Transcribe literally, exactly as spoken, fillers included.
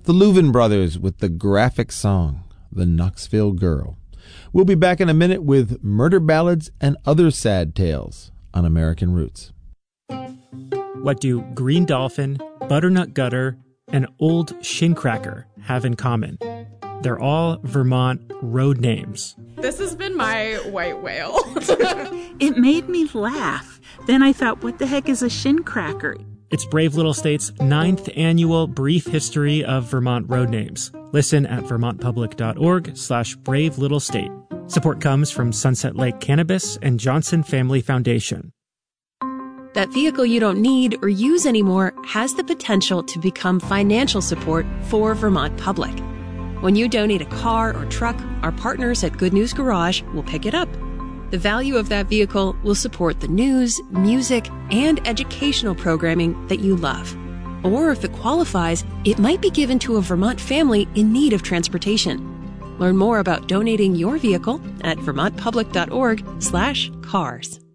The Louvin Brothers with the graphic song, The Knoxville Girl. We'll be back in a minute with murder ballads and other sad tales on American Roots. What do Green Dolphin, Butternut Gutter, and Old Shincracker have in common? They're all Vermont road names. This has been my white whale. It made me laugh. Then I thought, what the heck is a shincracker? It's Brave Little State's ninth annual Brief History of Vermont Road Names. Listen at vermontpublic.org slash brave little state. Support comes from Sunset Lake Cannabis and Johnson Family Foundation. That vehicle you don't need or use anymore has the potential to become financial support for Vermont Public. When you donate a car or truck, our partners at Good News Garage will pick it up. The value of that vehicle will support the news, music, and educational programming that you love. Or if it qualifies, it might be given to a Vermont family in need of transportation. Learn more about donating your vehicle at vermontpublic.org slash cars.